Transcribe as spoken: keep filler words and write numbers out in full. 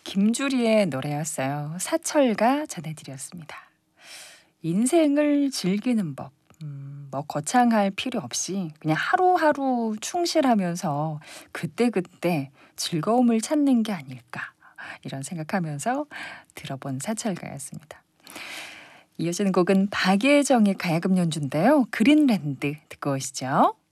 김주리의 노래였어요. 사철가 전해드렸습니다. 인생을 즐기는 법. 음, 뭐 거창할 필요 없이 그냥 하루하루 충실하면서 그때그때 즐거움을 찾는 게 아닐까 이런 생각하면서 들어본 사철가였습니다. 이어지는 곡은 박예정의 가야금 연주인데요. 그린랜드 듣고 오시죠.